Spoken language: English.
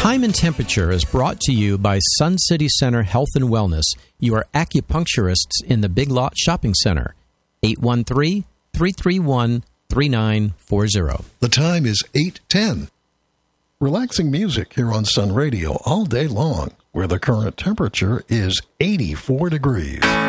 Time and Temperature is brought to you by Sun City Center Health and Wellness, your acupuncturists in the Big Lot Shopping Center. 813-331-3940. The time is 8:10. Relaxing music here on Sun Radio all day long, where the current temperature is 84 degrees.